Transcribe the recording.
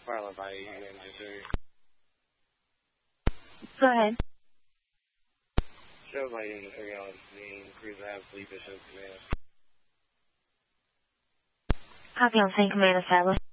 Followed by Missouri. Go ahead. Show by Missouri on the cruise have Fleet Bishop command. Copy on St. Command established.